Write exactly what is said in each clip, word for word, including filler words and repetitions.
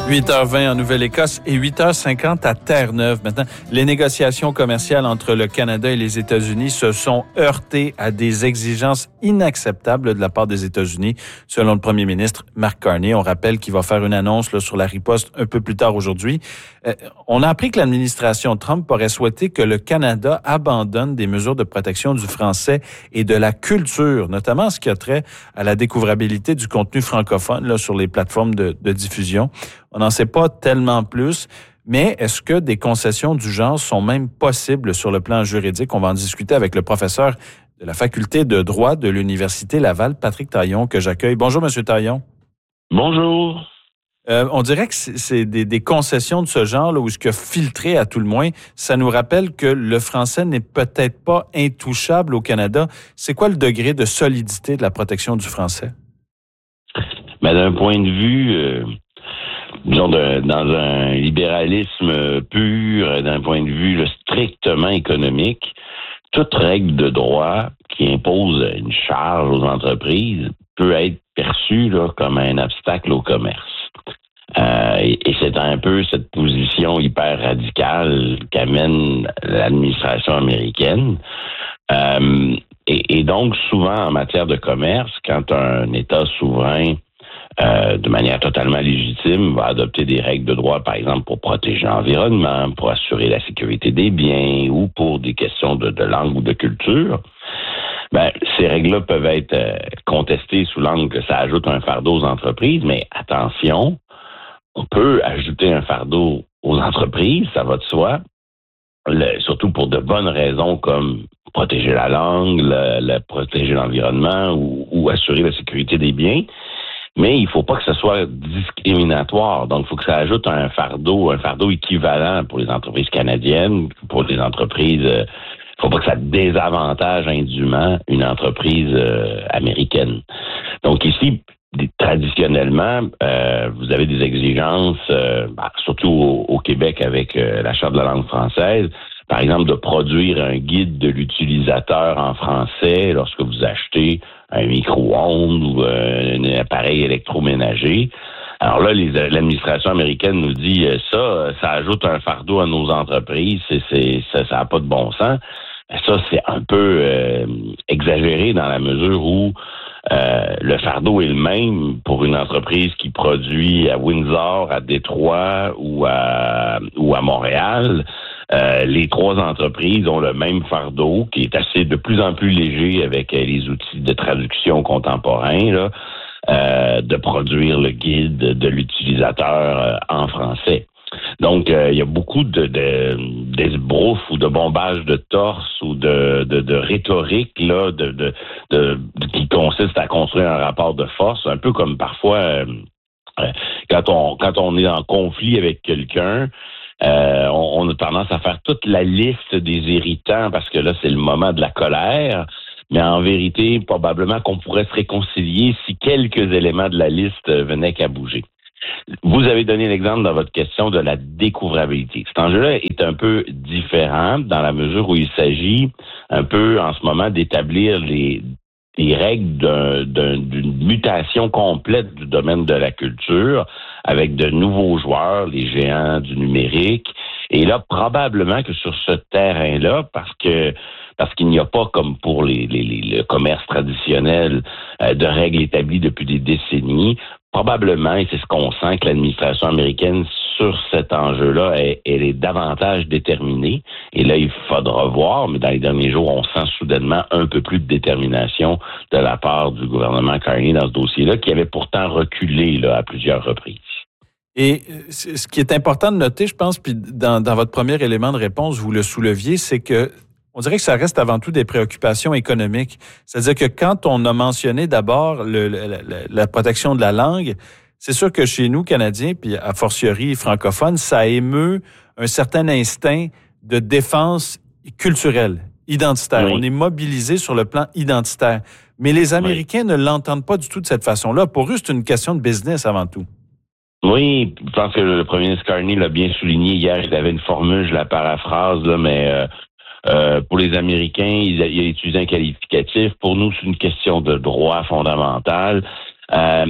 huit heures vingt en Nouvelle-Écosse et huit heures cinquante à Terre-Neuve. Maintenant, les négociations commerciales entre le Canada et les États-Unis se sont heurtées à des exigences inacceptables de la part des États-Unis, selon le premier ministre Mark Carney. On rappelle qu'il va faire une annonce là, sur la riposte un peu plus tard aujourd'hui. Euh, on a appris que l'administration Trump aurait souhaité que le Canada abandonne des mesures de protection du français et de la culture, notamment en ce qui a trait à la découvrabilité du contenu francophone là, sur les plateformes de, de diffusion. On n'en sait pas tellement plus, mais est-ce que des concessions du genre sont même possibles sur le plan juridique? On va en discuter avec le professeur de la faculté de droit de l'Université Laval, Patrick Taillon, que j'accueille. Bonjour, Monsieur Taillon. Bonjour. Euh, on dirait que c'est, c'est des, des concessions de ce genre, là, où ce que filtré à tout le moins, ça nous rappelle que le français n'est peut-être pas intouchable au Canada. C'est quoi le degré de solidité de la protection du français? Ben, d'un point de vue... Euh... disons, de, dans un libéralisme pur, d'un point de vue là, strictement économique, toute règle de droit qui impose une charge aux entreprises peut être perçue là, comme un obstacle au commerce. Euh, et, et c'est un peu cette position hyper radicale qu'amène l'administration américaine. Euh, et, et donc, souvent, en matière de commerce, quand un État souverain Euh, de manière totalement légitime, va adopter des règles de droit, par exemple, pour protéger l'environnement, pour assurer la sécurité des biens ou pour des questions de, de langue ou de culture. Ben, ces règles-là peuvent être euh, contestées sous l'angle que ça ajoute un fardeau aux entreprises, mais attention, on peut ajouter un fardeau aux entreprises, ça va de soi, le, surtout pour de bonnes raisons comme protéger la langue, le, le, protéger l'environnement ou, ou assurer la sécurité des biens. Mais il faut pas que ce soit discriminatoire. Donc, il faut que ça ajoute un fardeau, un fardeau équivalent pour les entreprises canadiennes, pour les entreprises. Il euh, faut pas que ça désavantage indûment une entreprise euh, américaine. Donc ici, traditionnellement, euh, vous avez des exigences, euh, bah, surtout au, au Québec avec euh, la Charte de la langue française. Par exemple, de produire un guide de l'utilisateur en français lorsque vous achetez un micro-ondes ou euh, un appareil électroménager. Alors là, les, l'administration américaine nous dit euh, ça, ça ajoute un fardeau à nos entreprises, c'est, c'est, ça n'a pas de bon sens. Ça, c'est un peu euh, exagéré dans la mesure où euh, le fardeau est le même pour une entreprise qui produit à Windsor, à Détroit ou à, ou à Montréal. Euh, les trois entreprises ont le même fardeau qui est assez de plus en plus léger avec euh, les outils de traduction contemporains, là, euh, de produire le guide de l'utilisateur euh, en français. Donc, euh, il y a beaucoup de, de d'esbroufs ou de bombage de torse ou de, de, de rhétorique là, de, de, de, de qui consiste à construire un rapport de force, un peu comme parfois euh, quand on quand on est en conflit avec quelqu'un. Euh, on, on a tendance à faire toute la liste des irritants parce que là, c'est le moment de la colère. Mais en vérité, probablement qu'on pourrait se réconcilier si quelques éléments de la liste venaient qu'à bouger. Vous avez donné l'exemple dans votre question de la découvrabilité. Cet enjeu-là est un peu différent dans la mesure où il s'agit un peu en ce moment d'établir les, les règles d'un, d'un, d'une mutation complète du domaine de la culture avec de nouveaux joueurs, les géants du numérique. Et là, probablement que sur ce terrain-là, parce que parce qu'il n'y a pas, comme pour les, les, les, le commerce traditionnel, euh, de règles établies depuis des décennies, probablement, et c'est ce qu'on sent, que l'administration américaine, sur cet enjeu-là, elle, elle est davantage déterminée. Et là, il faudra voir, mais dans les derniers jours, on sent soudainement un peu plus de détermination de la part du gouvernement Carney dans ce dossier-là, qui avait pourtant reculé là, à plusieurs reprises. Et ce qui est important de noter, je pense, puis dans, dans votre premier élément de réponse, vous le souleviez, c'est que on dirait que ça reste avant tout des préoccupations économiques. C'est-à-dire que quand on a mentionné d'abord le, le, la, la protection de la langue, c'est sûr que chez nous, Canadiens, puis a fortiori francophones, ça émeut un certain instinct de défense culturelle, identitaire. Oui. On est mobilisé sur le plan identitaire. Mais les Américains oui. ne l'entendent pas du tout de cette façon-là. Pour eux, c'est une question de business avant tout. Oui, je pense que le premier ministre Carney l'a bien souligné hier. Il avait une formule, je la paraphrase, là, mais euh, euh, pour les Américains, il a, il a utilisé un qualificatif. Pour nous, c'est une question de droit fondamental. Euh,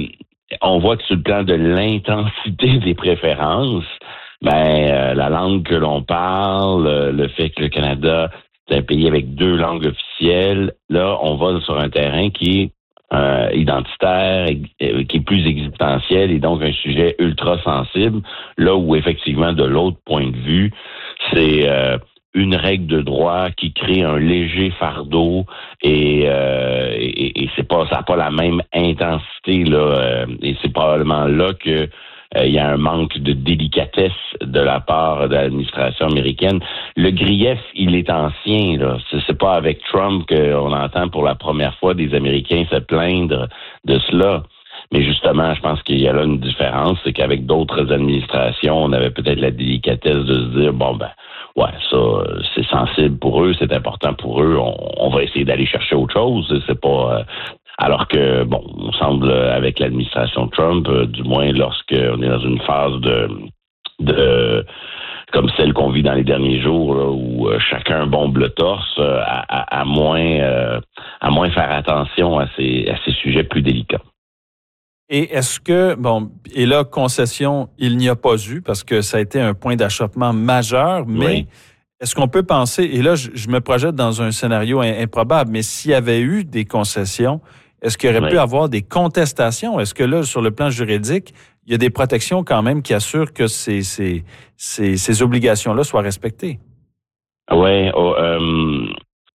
on voit que sur le plan de l'intensité des préférences, ben euh, la langue que l'on parle, euh, le fait que le Canada est un pays avec deux langues officielles, là, on va sur un terrain qui est euh, identitaire, euh, qui est plus existentiel et donc un sujet ultra sensible, là où effectivement, de l'autre point de vue, c'est euh, une règle de droit qui crée un léger fardeau et, euh, et, et c'est pas, ça n'a pas la même intensité là, euh, et c'est probablement là que il euh, y a un manque de délicatesse de la part de l'administration américaine. Le grief, il est ancien. Là. C'est, c'est pas avec Trump qu'on entend pour la première fois des Américains se plaindre de cela. Mais justement, je pense qu'il y a là une différence, c'est qu'avec d'autres administrations, on avait peut-être la délicatesse de se dire, bon ben, ouais, ça, c'est sensible pour eux, c'est important pour eux, on, on va essayer d'aller chercher autre chose. C'est pas... Euh, Alors que, bon, on semble, avec l'administration Trump, euh, du moins lorsqu'on est dans une phase de, de comme celle qu'on vit dans les derniers jours, là, où euh, chacun bombe le torse, euh, à, à, à moins euh, à moins faire attention à ces, à ces sujets plus délicats. Et est-ce que, bon, et là, concession, il n'y a pas eu, parce que ça a été un point d'achoppement majeur, mais... Oui. Est-ce qu'on peut penser, et là, je, je me projette dans un scénario improbable, mais s'il y avait eu des concessions, est-ce qu'il y aurait oui. pu avoir des contestations? Est-ce que là, sur le plan juridique, il y a des protections quand même qui assurent que ces, ces, ces, ces obligations-là soient respectées? Oui. Oh, euh,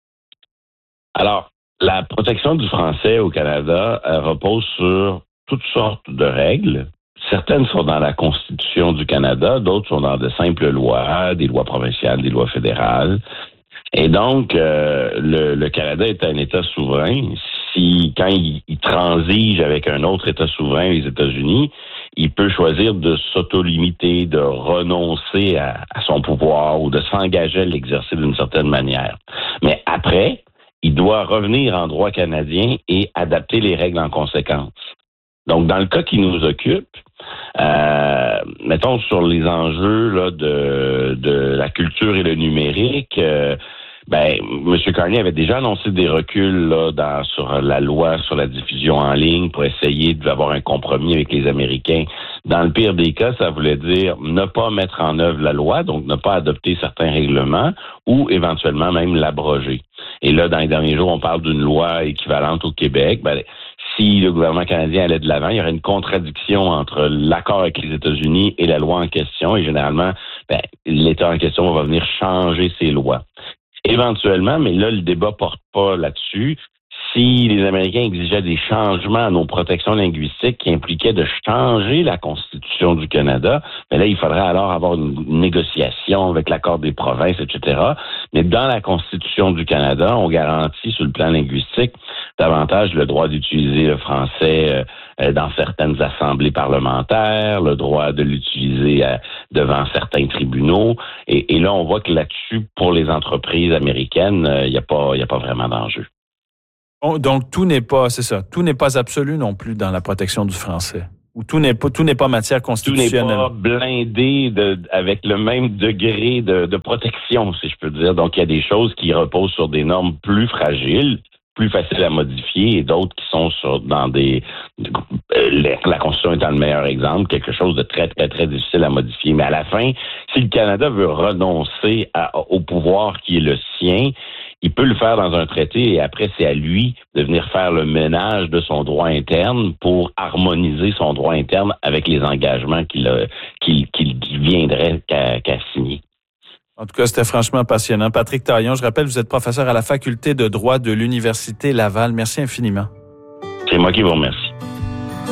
alors, la protection du français au Canada elle repose sur toutes sortes de règles. Certaines sont dans la Constitution du Canada, d'autres sont dans de simples lois, des lois provinciales, des lois fédérales. Et donc, euh, le, le Canada est un État souverain. Si, quand il, il transige avec un autre État souverain, les États-Unis, il peut choisir de s'auto-limiter, de renoncer à, à son pouvoir ou de s'engager à l'exercer d'une certaine manière. Mais après, il doit revenir en droit canadien et adapter les règles en conséquence. Donc, dans le cas qui nous occupe, euh, mettons sur les enjeux là, de, de la culture et le numérique, euh, ben, M. Carney avait déjà annoncé des reculs là, dans, sur la loi sur la diffusion en ligne pour essayer d'avoir un compromis avec les Américains. Dans le pire des cas, ça voulait dire ne pas mettre en œuvre la loi, donc ne pas adopter certains règlements ou éventuellement même l'abroger. Et là, dans les derniers jours, on parle d'une loi équivalente au Québec. Ben, si le gouvernement canadien allait de l'avant, il y aurait une contradiction entre l'accord avec les États-Unis et la loi en question. Et généralement, ben, l'État en question va venir changer ses lois. Éventuellement, mais là, le débat porte pas là-dessus. Si les Américains exigeaient des changements à nos protections linguistiques qui impliquaient de changer la Constitution du Canada, ben là, il faudrait alors avoir une négociation avec l'accord des provinces, et cetera. Mais dans la Constitution du Canada, on garantit sur le plan linguistique davantage le droit d'utiliser le français euh, dans certaines assemblées parlementaires, le droit de l'utiliser euh, devant certains tribunaux. Et, et là, on voit que là-dessus, pour les entreprises américaines, il euh, n'y a pas, il y a pas vraiment d'enjeu. Donc, tout n'est pas, c'est ça, tout n'est pas absolu non plus dans la protection du français. Ou tout n'est pas, tout n'est pas matière constitutionnelle. Tout n'est pas blindé de, avec le même degré de, de protection, si je peux dire. Donc, il y a des choses qui reposent sur des normes plus fragiles, plus faciles à modifier, et d'autres qui sont sur, dans des... La Constitution étant le meilleur exemple, quelque chose de très, très, très difficile à modifier. Mais à la fin, si le Canada veut renoncer à, au pouvoir qui est le sien, il peut le faire dans un traité et après, c'est à lui de venir faire le ménage de son droit interne pour harmoniser son droit interne avec les engagements qu'il, a, qu'il, qu'il viendrait qu'à, qu'à signer. En tout cas, c'était franchement passionnant. Patrick Taillon, je rappelle, vous êtes professeur à la Faculté de droit de l'Université Laval. Merci infiniment. C'est moi qui vous remercie.